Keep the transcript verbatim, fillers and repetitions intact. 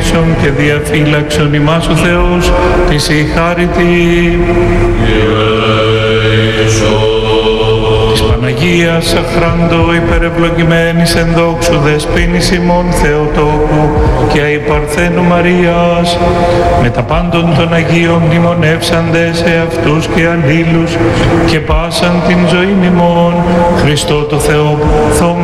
φροντίσον και διαφύλαξον ημάς ο Θεός της η χάρητη της Παναγίας αχράντο υπερευλογημένης εν δόξου δεσποίνης ημών Θεοτόκου και αϊ Παρθένου Μαρίας με τα πάντων των Αγίων μνημονεύσαντες εαυτούς και αλλήλους και πάσαν την ζωή ημών Χριστό το Θεό